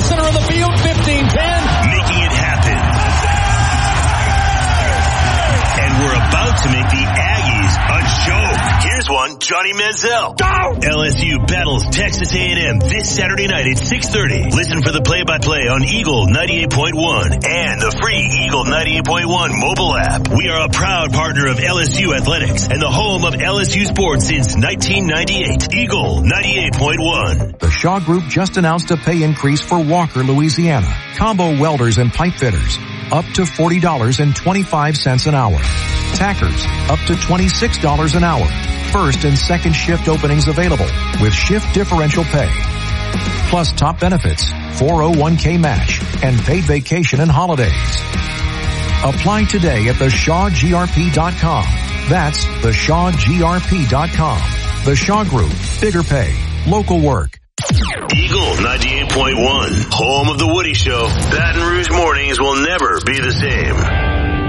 center of the field, 15-10. Making it happen. And we're about to make the Aggies a joke. Here's one, Johnny Manziel. Go! LSU battles Texas A&M this Saturday night at 6:30. Listen for the play-by-play on Eagle 98.1 and the free Eagle 98.1 mobile app. We are a proud partner of LSU Athletics and the home of LSU sports since 1998. Eagle 98.1. The Shaw Group just announced a pay increase for Walker, Louisiana. Combo welders and pipe fitters, up to $40.25 an hour. Tackers, up to $26 an hour. First and second shift openings available with shift differential pay. Plus top benefits, 401k match, and paid vacation and holidays. Apply today at theshawgrp.com. That's theshawgrp.com. The Shaw Group, bigger pay, local work. Eagle 98.1, home of the Woody Show. Baton Rouge mornings will never be the same.